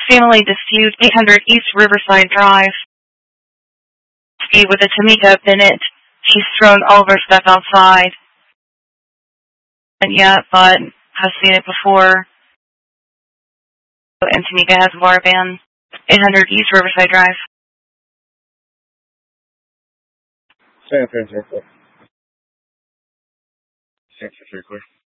Family dispute, 800 East Riverside Drive. Steve with a Tamika Bennett. She's thrown all of her stuff outside. And yeah, but has seen it before. And Tamika has a bar ban. 800 East Riverside Drive. San Francisco. 6 for 3 clear.